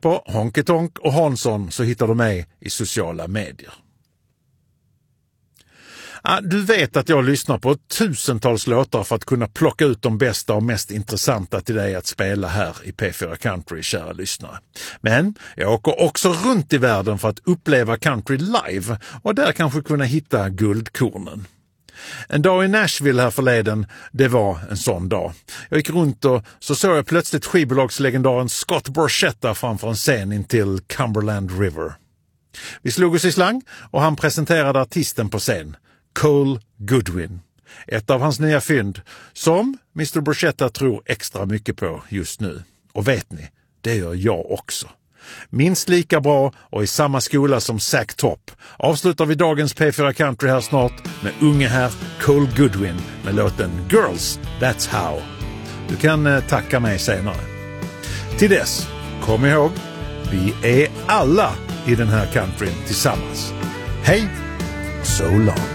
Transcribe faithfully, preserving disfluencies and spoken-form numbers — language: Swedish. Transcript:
på Honky Tonk och Hansson så hittar du mig i sociala medier. Du vet att jag lyssnar på tusentals låtar för att kunna plocka ut de bästa och mest intressanta till dig att spela här i P fyra Country, kära lyssnare. Men jag åker också runt i världen för att uppleva country live och där kanske kunna hitta guldkornen. En dag i Nashville här förleden, det var en sån dag. Jag gick runt och så såg jag plötsligt skivbolagslegendaren Scott Borchetta framför en scen in till Cumberland River. Vi slog oss i slang och han presenterade artisten på scen, Cole Goodwin. Ett av hans nya fynd som mister Borchetta tror extra mycket på just nu. Och vet ni, det gör jag också. Minst lika bra och i samma skola som Zac Top avslutar vi dagens P fyra Country här snart med unge här Cole Goodwin med låten Girls, That's How. Du kan eh, tacka mig senare. Till dess, kom ihåg, vi är alla i den här countryn tillsammans. Hej, so long.